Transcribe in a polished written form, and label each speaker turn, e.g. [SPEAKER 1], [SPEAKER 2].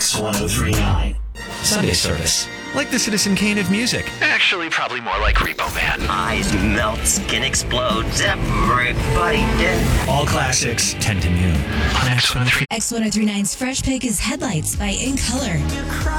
[SPEAKER 1] X1039.
[SPEAKER 2] Sunday service. Like the Citizen Kane of music.
[SPEAKER 3] Actually, probably more like Repo Man.
[SPEAKER 4] Eyes melt, skin explodes, everybody dead.
[SPEAKER 2] All classics, 10 to noon. On X103.
[SPEAKER 5] X1039's Fresh Pick is Headlights by In Color.